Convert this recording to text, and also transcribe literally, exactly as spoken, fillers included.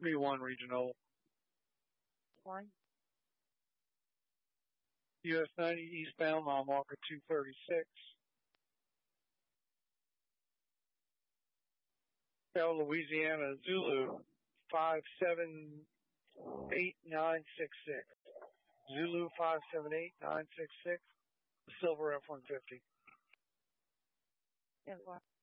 B one regional. Fine. U S ninety eastbound, mile marker two thirty-six. Bell, Louisiana, Zulu, five seven eight nine six six. Zulu five seven eight nine six six. Silver F one fifty. And what?